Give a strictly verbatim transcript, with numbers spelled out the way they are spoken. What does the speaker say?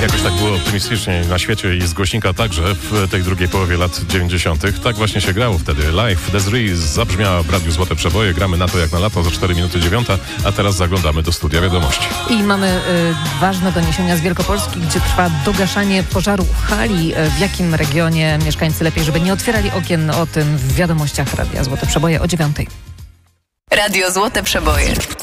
Jakoś tak było optymistycznie na świecie i z głośnika także w tej drugiej połowie lat dziewięćdziesiątych. Tak właśnie się grało wtedy. Live Desiree zabrzmiała w Radiu Złote Przeboje. Gramy na to jak na lato za cztery minuty dziewiąta, a teraz zaglądamy do studia wiadomości. I mamy y, ważne doniesienia z Wielkopolski, gdzie trwa dogaszanie pożaru w hali. W jakim regionie mieszkańcy lepiej, żeby nie otwierali okien, o tym w wiadomościach Radia Złote Przeboje o dziewiątej. Radio Złote Przeboje.